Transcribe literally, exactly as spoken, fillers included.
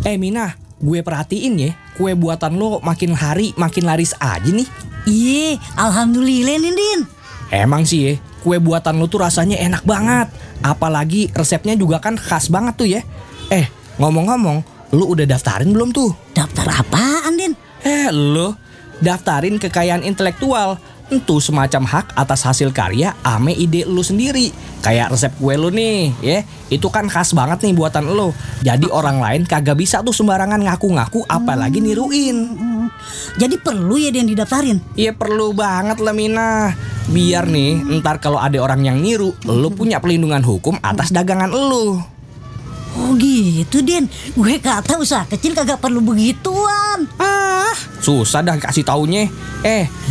Eh Mina, gue perhatiin ya, kue buatan lo makin hari makin laris aja nih. Iya, alhamdulillah nih Din. Emang sih ya, kue buatan lo tuh rasanya enak banget. Apalagi resepnya juga kan khas banget tuh ya. Eh, ngomong-ngomong, lo udah daftarin belum tuh? Daftar apaan Din? Eh, lo daftarin kekayaan intelektual. Itu semacam hak atas hasil karya ame ide lu sendiri. Kayak resep kue lu nih, ya. Itu kan khas banget nih buatan lu. Jadi orang lain kagak bisa tuh sembarangan ngaku-ngaku apalagi niruin. Hmm, jadi perlu ya Din didaftarin? Iya perlu banget lah Mina. Biar nih ntar kalau ada orang yang niru, lu punya pelindungan hukum atas dagangan lu. Oh gitu Din. Gue kata usaha kecil kagak perlu begituan. Ah, susah dah kasih taunya. Eh